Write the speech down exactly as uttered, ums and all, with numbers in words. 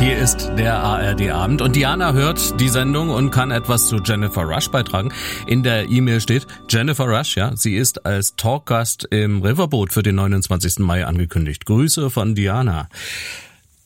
Hier ist der A R D-Abend und Diana hört die Sendung und kann etwas zu Jennifer Rush beitragen. In der E-Mail steht, Jennifer Rush, ja, sie ist als Talkgast im Riverboat für den neunundzwanzigsten Mai angekündigt. Grüße von Diana.